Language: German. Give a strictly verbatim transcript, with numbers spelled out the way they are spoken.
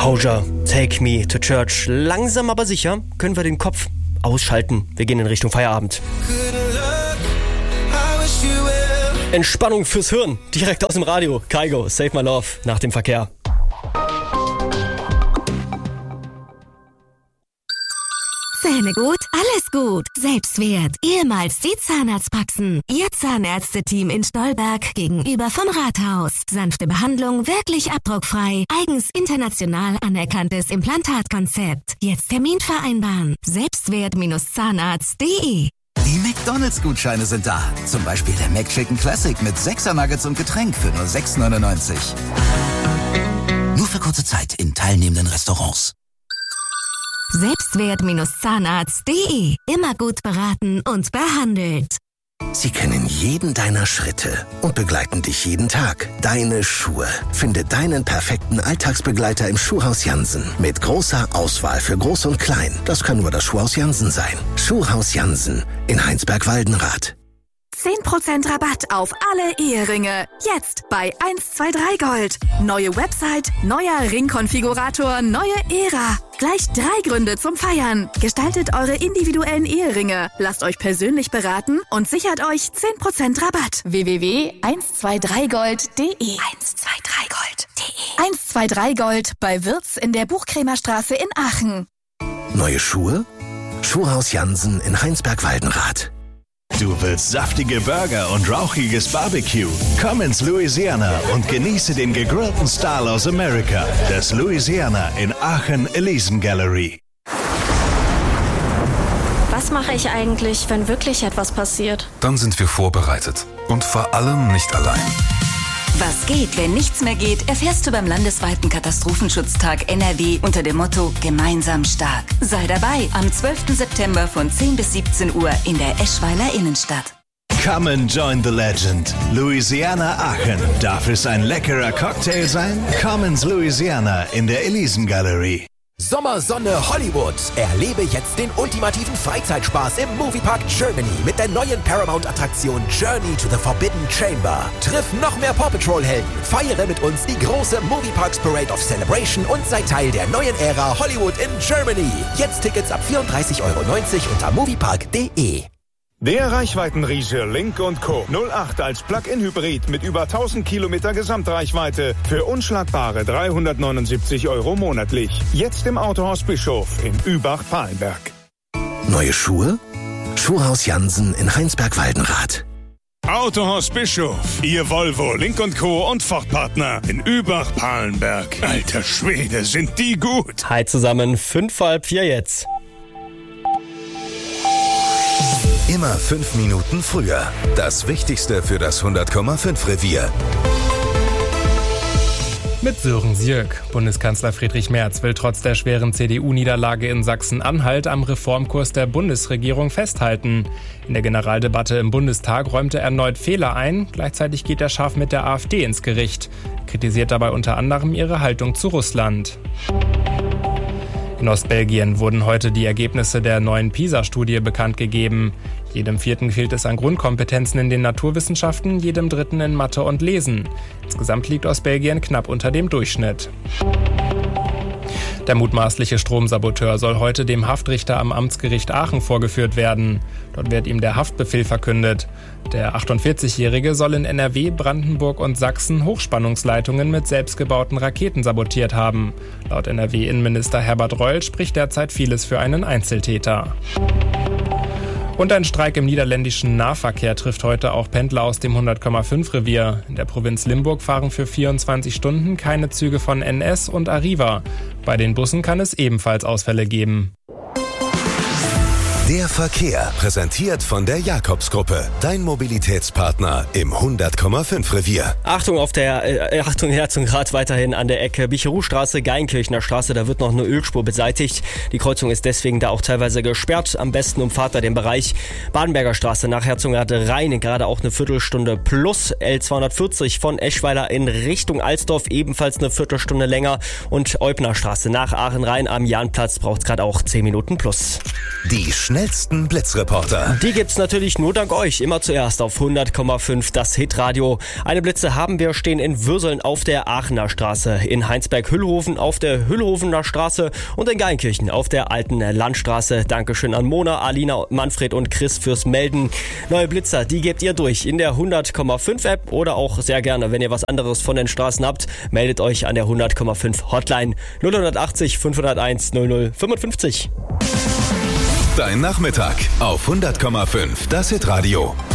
Hozier, Take Me to Church. Langsam aber sicher können wir den Kopf ausschalten. Wir gehen in Richtung Feierabend. Entspannung fürs Hirn, direkt aus dem Radio. Kygo, Save My Love, nach dem Verkehr. Zähne gut, alles gut. Selbstwert, ehemals die Zahnarztpraxen. Ihr Zahnärzte-Team in Stolberg gegenüber vom Rathaus. Sanfte Behandlung, wirklich abdruckfrei. Eigens international anerkanntes Implantatkonzept. Jetzt Termin vereinbaren. Selbstwert-zahnarzt punkt de. Die McDonalds-Gutscheine sind da. Zum Beispiel der McChicken Classic mit sechser Nuggets und Getränk für nur sechs neunundneunzig. Nur für kurze Zeit in teilnehmenden Restaurants. Selbstwert-zahnarzt punkt de. Immer gut beraten und behandelt. Sie kennen jeden deiner Schritte und begleiten dich jeden Tag. Deine Schuhe. Finde deinen perfekten Alltagsbegleiter im Schuhhaus Jansen. Mit großer Auswahl für Groß und Klein. Das kann nur das Schuhhaus Jansen sein. Schuhhaus Jansen in Heinsberg-Waldenrath. zehn Prozent Rabatt auf alle Eheringe. Jetzt bei eins zwei drei Gold. Neue Website, neuer Ringkonfigurator, neue Ära. Gleich drei Gründe zum Feiern. Gestaltet eure individuellen Eheringe. Lasst euch persönlich beraten und sichert euch zehn Prozent Rabatt. w w w punkt eins zwei drei gold punkt de eins zwei drei gold punkt de eins zwei drei Gold bei Wirz in der Buchkremerstraße in Aachen. Neue Schuhe? Schuhhaus Jansen in Heinsberg-Waldenrath. Du willst saftige Burger und rauchiges Barbecue? Komm ins Louisiana und genieße den gegrillten Style aus Amerika. Das Louisiana in Aachen Elysian Gallery. Was mache ich eigentlich, wenn wirklich etwas passiert? Dann sind wir vorbereitet und vor allem nicht allein. Was geht, wenn nichts mehr geht, erfährst du beim landesweiten Katastrophenschutztag N R W unter dem Motto Gemeinsam stark. Sei dabei am zwölften September von zehn bis siebzehn Uhr in der Eschweiler Innenstadt. Come and join the legend. Louisiana Aachen. Darf es ein leckerer Cocktail sein? Komm ins Louisiana in der Elysian Gallery. Sommersonne Hollywood. Erlebe jetzt den ultimativen Freizeitspaß im Moviepark Germany mit der neuen Paramount-Attraktion Journey to the Forbidden Chamber. Triff noch mehr Paw Patrol-Helden, feiere mit uns die große Movieparks Parade of Celebration und sei Teil der neuen Ära Hollywood in Germany. Jetzt Tickets ab vierunddreißig Euro neunzig unter moviepark punkt de. Der Reichweitenriese Link und Co. null acht als Plug-in-Hybrid mit über tausend Kilometer Gesamtreichweite für unschlagbare dreihundertneunundsiebzig Euro monatlich. Jetzt im Autohaus Bischof in Übach-Palenberg. Neue Schuhe? Schuhhaus Jansen in Heinsberg-Waldenrath. Autohaus Bischof, Ihr Volvo, Link und Co. und Ford-Partner in Übach-Palenberg. Alter Schwede, sind die gut. Hi zusammen, fünf vor halb vier jetzt. Immer fünf Minuten früher. Das Wichtigste für das hundert Komma fünf Revier. Mit Sören Sierk. Bundeskanzler Friedrich Merz will trotz der schweren C D U-Niederlage in Sachsen-Anhalt am Reformkurs der Bundesregierung festhalten. In der Generaldebatte im Bundestag räumte er erneut Fehler ein. Gleichzeitig geht er scharf mit der AfD ins Gericht. Kritisiert dabei unter anderem ihre Haltung zu Russland. In Ostbelgien wurden heute die Ergebnisse der neuen PISA-Studie bekannt gegeben. Jedem Vierten fehlt es an Grundkompetenzen in den Naturwissenschaften, jedem Dritten in Mathe und Lesen. Insgesamt liegt Ostbelgien knapp unter dem Durchschnitt. Der mutmaßliche Stromsaboteur soll heute dem Haftrichter am Amtsgericht Aachen vorgeführt werden. Dort wird ihm der Haftbefehl verkündet. Der achtundvierzigjährige soll in N R W, Brandenburg und Sachsen Hochspannungsleitungen mit selbstgebauten Raketen sabotiert haben. Laut N R W-Innenminister Herbert Reul spricht derzeit vieles für einen Einzeltäter. Und ein Streik im niederländischen Nahverkehr trifft heute auch Pendler aus dem hundert Komma fünf Revier. In der Provinz Limburg fahren für vierundzwanzig Stunden keine Züge von N S und Arriva. Bei den Bussen kann es ebenfalls Ausfälle geben. Der Verkehr, präsentiert von der Jakobsgruppe, dein Mobilitätspartner im hundert Komma fünf Revier. Achtung auf der, äh, Achtung Herzogenrath weiterhin an der Ecke Bicherustraße, Geilenkirchner Straße, da wird noch eine Ölspur beseitigt. Die Kreuzung ist deswegen da auch teilweise gesperrt. Am besten umfahrt ihr den Bereich Badenberger Straße nach Herzogenrath Rhein, gerade auch eine Viertelstunde plus. L zweihundertvierzig von Eschweiler in Richtung Alsdorf, ebenfalls eine Viertelstunde länger. Und Eubner Straße nach Aachen Rhein am Jahnplatz braucht es gerade auch zehn Minuten plus. Die schnellsten Blitzreporter. Die gibt's natürlich nur dank euch. Immer zuerst auf hundert Komma fünf das Hitradio. Eine Blitze haben wir stehen in Würseln auf der Aachener Straße, in Heinsberg-Hüllhofen auf der Hüllhofener Straße und in Geinkirchen auf der alten Landstraße. Dankeschön an Mona, Alina, Manfred und Chris fürs Melden. Neue Blitzer, die gebt ihr durch in der hundert Komma fünf App oder auch sehr gerne, wenn ihr was anderes von den Straßen habt, meldet euch an der hundert Komma fünf Hotline null achtzig fünfhunderteins null null fünfundfünfzig. Dein Nachmittag auf hundert Komma fünf das Hitradio.